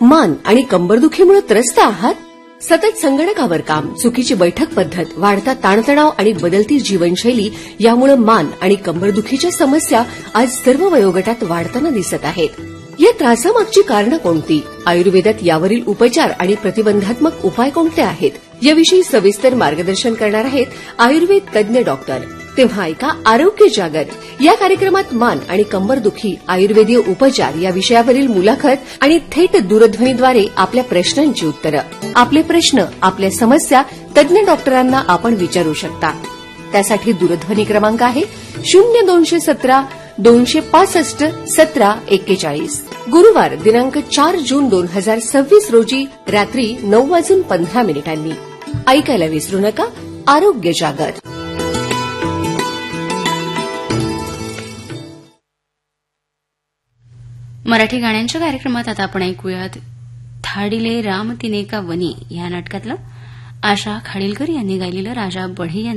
मान आणि कंबरदुखीमुळे त्रस्त आहात? सतत संगणकावर काम, चुकीची बैठक पद्धत, वाढता ताणतणाव आणि बदलती जीवनशैली यामुळे मान आणि कंबरदुखीच्या समस्या आज सर्व वयोगटात वाढताना दिसत आहेत. या त्रासामागची कारणं कोणती? आयुर्वेदात यावरील उपचार आणि प्रतिबंधात्मक उपाय कोणते आहेत? याविषयी सविस्तर मार्गदर्शन करणार आहेत आयुर्वेद तज्ञ डॉक्टर. तेव्हा ऐका आरोग्य जागर या कार्यक्रमात मान आणि कंबरदुखी, आयुर्वेदीय उपचार या विषयावरील मुलाखत आणि थेट दूरध्वनीद्वारे आपल्या प्रश्नांची उत्तरं. आपले प्रश्न, आपल्या समस्या तज्ञ डॉक्टरांना आपण विचारू शकता. त्यासाठी दूरध्वनी क्रमांक आहे 0217 265 1741. गुरुवार दिनांक 4 जून 2026 रोजी रात्री 9:15 ऐकायला विसरू नका आरोग्य जागर. मराठी गाण्यांच्या कार्यक्रमात आता आपण ऐकूयात धाडिले राम तिने का वनी या नाटकातलं आशा खाडीलकर यांनी गायलेलं राजा बढे